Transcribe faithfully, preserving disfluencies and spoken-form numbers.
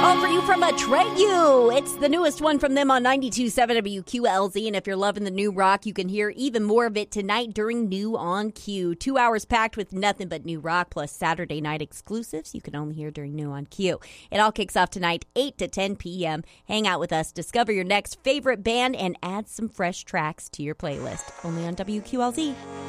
song for you from Atreyu. It's the newest one from them on ninety-two point seven W Q L Z. And if you're loving the new rock, you can hear even more of it tonight during New on Q. Two hours packed with nothing but new rock plus Saturday night exclusives you can only hear during New on Q. It all kicks off tonight, eight to ten p.m. Hang out with us, discover your next favorite band, and add some fresh tracks to your playlist. Only on W Q L Z.